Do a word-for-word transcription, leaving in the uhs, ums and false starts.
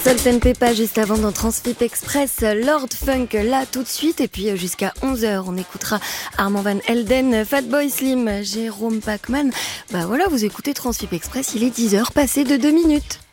Salt and Peppa juste avant dans Transfip Express, Lord Funk là tout de suite et puis jusqu'à onze heures on écoutera Armand Van Helden, Fatboy Slim, Jérôme Pacman. Bah voilà, vous écoutez Transfip Express, il est dix heures passé de deux minutes.